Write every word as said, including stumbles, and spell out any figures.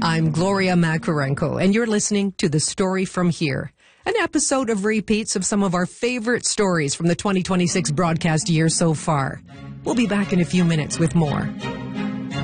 I'm Gloria Makarenko, and you're listening to The Story From Here, an episode of repeats of some of our favorite stories from the twenty twenty-six broadcast year so far. We'll be back in a few minutes with more.